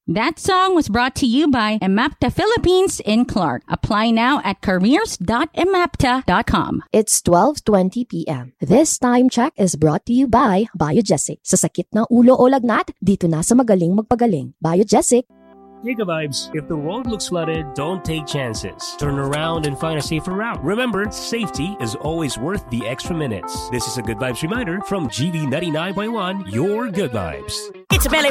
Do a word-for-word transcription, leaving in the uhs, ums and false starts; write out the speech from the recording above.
That song was brought to you by Emapta Philippines in Clark. Apply now at careers dot emapta dot com. It's twelve twenty p.m. This time check is brought to you by Biogesic. Sa sakit ng ulo o lagnat, dito na sa magaling magpagaling. Biogesic. Hey, Good Vibes. If the road looks flooded, don't take chances. Turn around and find a safer route. Remember, safety is always worth the extra minutes. This is a Good Vibes reminder from G V ninety-nine point one, your Good Vibes. It's a belly